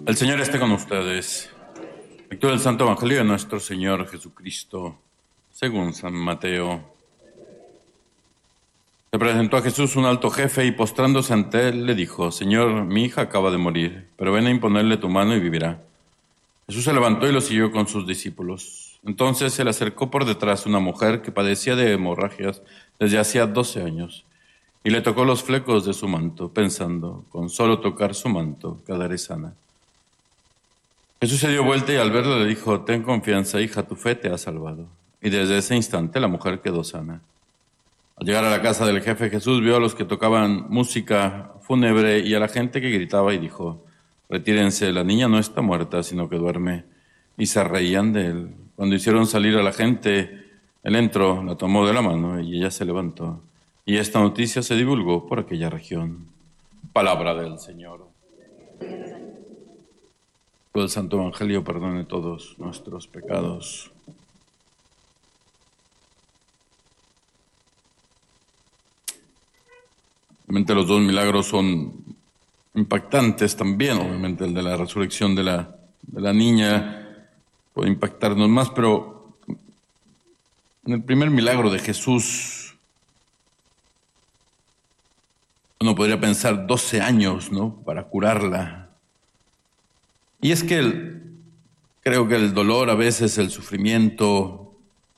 El Señor esté con ustedes. Lectura del Santo Evangelio de nuestro Señor Jesucristo, según San Mateo. Se presentó a Jesús un alto jefe y postrándose ante él le dijo: Señor, mi hija acaba de morir, pero ven a imponerle tu mano y vivirá. Jesús se levantó y lo siguió con sus discípulos. Entonces se le acercó por detrás una mujer que padecía de hemorragias desde hacía 12 años y le tocó los flecos de su manto, pensando: con solo tocar su manto quedaré sana. Jesús se dio vuelta y al verla le dijo: ten confianza, hija, tu fe te ha salvado. Y desde ese instante la mujer quedó sana. Al llegar a la casa del jefe, Jesús vio a los que tocaban música fúnebre y a la gente que gritaba y dijo: retírense, la niña no está muerta, sino que duerme. Y se reían de él. Cuando hicieron salir a la gente, él entró, la tomó de la mano y ella se levantó. Y esta noticia se divulgó por aquella región. Palabra del Señor. El Santo Evangelio perdone todos nuestros pecados. Obviamente los dos milagros son impactantes también. Obviamente el de la resurrección de la niña puede impactarnos más, pero en el primer milagro de Jesús uno podría pensar 12 años, ¿no?, para curarla. Y es que creo que el dolor, a veces el sufrimiento,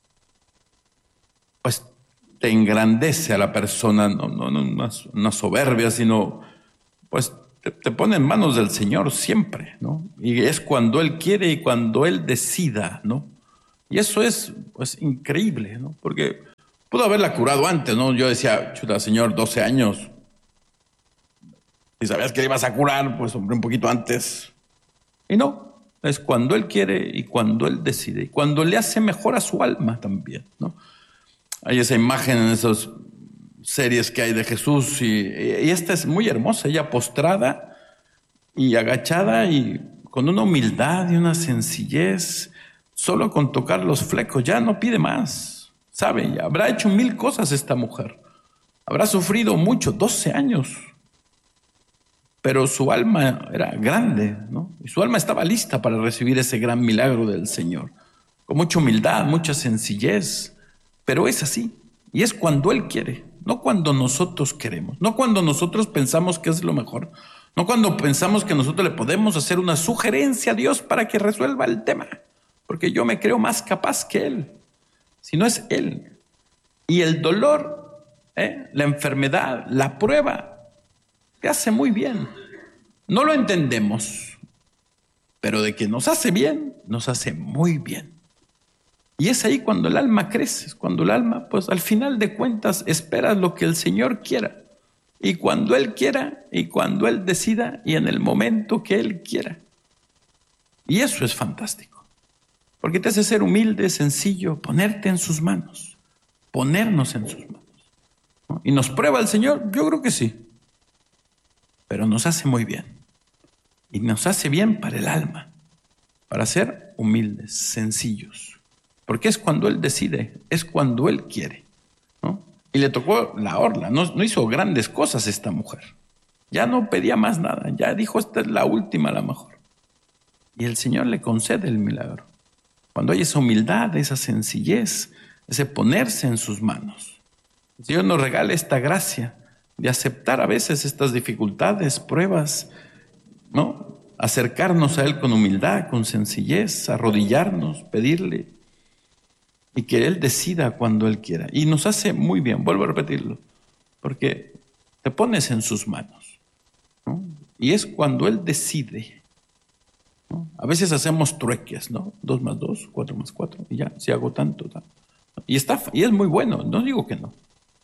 pues te engrandece a la persona, no una soberbia, sino pues te pone en manos del Señor siempre, ¿no? Y es cuando Él quiere y cuando Él decida, ¿no? Y eso es pues increíble, ¿no? Porque pudo haberla curado antes, ¿no? Yo decía: chuta, Señor, 12 años. Si sabías que le ibas a curar, pues hombre, un poquito antes. Y no, es cuando Él quiere y cuando Él decide, y cuando le hace mejor a su alma también, ¿no? Hay esa imagen en esas series que hay de Jesús y esta es muy hermosa, ella postrada y agachada y con una humildad y una sencillez, solo con tocar los flecos, ya no pide más, ¿sabe? Habrá hecho 1000 cosas esta mujer, habrá sufrido mucho, 12 años. Pero su alma era grande, ¿no? Y su alma estaba lista para recibir ese gran milagro del Señor. Con mucha humildad, mucha sencillez. Pero es así. Y es cuando Él quiere, no cuando nosotros queremos. No cuando nosotros pensamos que es lo mejor. No cuando pensamos que nosotros le podemos hacer una sugerencia a Dios para que resuelva el tema. Porque yo me creo más capaz que Él. Si no es Él. Y el dolor, la enfermedad, la prueba, te hace muy bien. No lo entendemos, pero de que nos hace bien, nos hace muy bien. Y es ahí cuando el alma crece, es cuando el alma, pues al final de cuentas, espera lo que el Señor quiera. Y cuando Él quiera, y cuando Él decida, y en el momento que Él quiera. Y eso es fantástico. Porque te hace ser humilde, sencillo, ponerte en sus manos, ponernos en sus manos, ¿no? ¿Y nos prueba el Señor? Yo creo que sí. Pero nos hace muy bien. Y nos hace bien para el alma, para ser humildes, sencillos. Porque es cuando Él decide, es cuando Él quiere, ¿no? Y le tocó la orla, no hizo grandes cosas esta mujer. Ya no pedía más nada, ya dijo: esta es la última, la mejor. Y el Señor le concede el milagro. Cuando hay esa humildad, esa sencillez, ese ponerse en sus manos. El Señor nos regala esta gracia de aceptar a veces estas dificultades, pruebas, ¿no? Acercarnos a Él con humildad, con sencillez, arrodillarnos, pedirle y que Él decida cuando Él quiera. Y nos hace muy bien, vuelvo a repetirlo, porque te pones en sus manos, ¿no? Y es cuando Él decide, ¿no? A veces hacemos trueques, ¿no? 2 más 2, 4 más 4, y ya, si hago tanto. Y es muy bueno, no digo que no.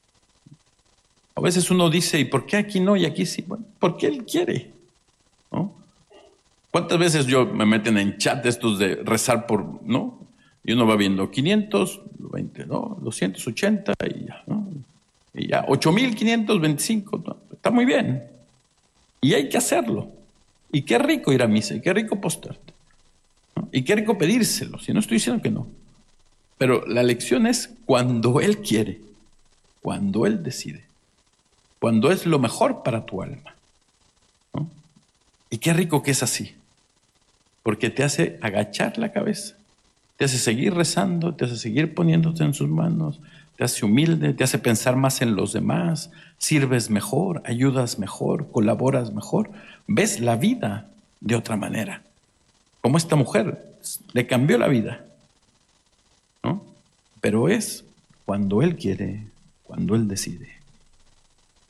A veces uno dice: ¿y por qué aquí no y aquí sí? Bueno, porque Él quiere, ¿no? ¿Cuántas veces yo me meten en chat estos de rezar por, ¿no? Y uno va viendo 500, 20, ¿no? 280 y ya, ¿no? Y ya, 8525, ¿no? Está muy bien. Y hay que hacerlo. Y qué rico ir a misa, y qué rico postrarte, ¿no? Y qué rico pedírselo, si no estoy diciendo que no. Pero la lección es cuando Él quiere, cuando Él decide. Cuando es lo mejor para tu alma, ¿no? Y qué rico que es así, porque te hace agachar la cabeza, te hace seguir rezando, te hace seguir poniéndote en sus manos, te hace humilde, te hace pensar más en los demás, sirves mejor, ayudas mejor, colaboras mejor, ves la vida de otra manera. Como esta mujer, le cambió la vida, ¿no? Pero es cuando Él quiere, cuando Él decide.